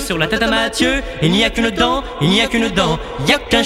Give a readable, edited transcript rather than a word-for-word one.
sur la tête à Mathieu. Il n'y a qu'une dent, il n'y a qu'une dent, il n'y a qu'un